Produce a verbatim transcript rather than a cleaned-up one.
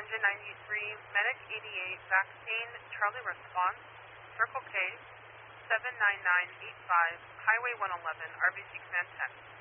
Engine ninety-three, Medic eighty-eight, vaccine, Charlie response, Circle K, seven nine nine eight five, Highway one eleven, R B C Command ten.